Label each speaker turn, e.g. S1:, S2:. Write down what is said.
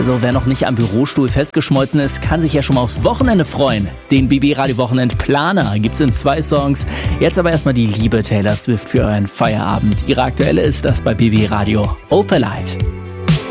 S1: Also wer noch nicht am Bürostuhl festgeschmolzen ist, kann sich ja schon mal aufs Wochenende freuen. Den BB Radio Wochenend Planer gibt's in 2 Songs. Jetzt aber erstmal die liebe Taylor Swift für euren Feierabend. Ihre aktuelle ist das bei BB Radio. Opalite.